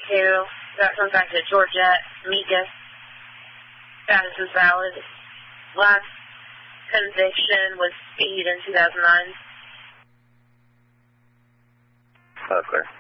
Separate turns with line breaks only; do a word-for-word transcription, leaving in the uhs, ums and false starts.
two. That comes back to Georgette, Mika. Status is valid. Last conviction was speed in two thousand nine.
Oh, clear.